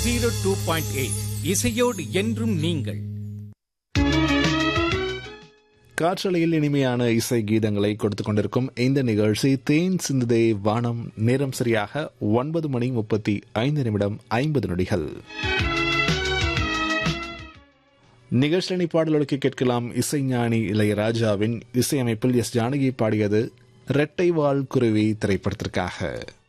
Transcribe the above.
102.8 இசையோடு என்றும் நீங்கள். காற்றலையில் இனிமையான இசை கீதங்களை கொடுத்துக் கொண்டிருக்கும் இந்த நிகழ்ச்சி தேன் சிந்துதே வானம். நேரம் சரியாக 9:35 நிகழ்ச்சி பாடல்களுக்கு கேட்கலாம். இசைஞானி இளையராஜாவின் இசையமைப்பில் எஸ் ஜானகி பாடியது ரெட்டை வால் குருவி திரைப்படத்திற்காக.